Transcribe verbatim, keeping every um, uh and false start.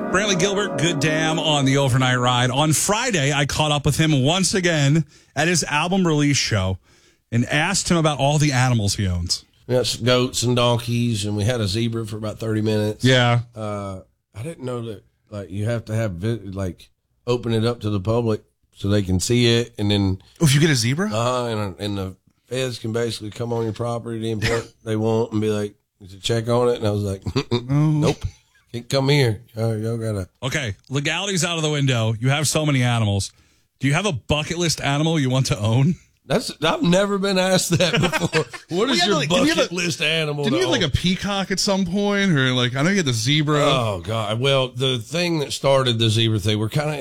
Brantley Gilbert, good damn on the overnight ride. On Friday, I caught up with him once again at his album release show and asked him about all the animals he owns. We got goats and donkeys, and we had a zebra for about thirty minutes. Yeah. Uh, I didn't know that, like, you have to have, like, open it up to the public so they can see it, and then... Oh, if you get a zebra? Uh, and, and the feds can basically come on your property, the import they want, and be like, to check on it, and I was like, nope. Can't come here. Y'all, y'all gotta. Okay, legality's out of the window. You have so many animals. Do you have a bucket list animal you want to own? That's I've never been asked that before. What is well, your like, bucket you a, list animal? Didn't you have like a peacock at some point, or like I know you had the zebra? Oh God! Well, the thing that started the zebra thing, we're kind of